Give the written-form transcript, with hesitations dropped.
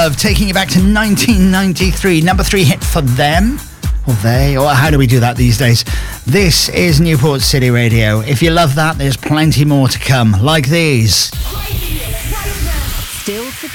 Of taking it back to 1993, number 3 hit for them, or they, or how do we do that these days? This is Newport City Radio. If you love that, there's plenty more to come, like these.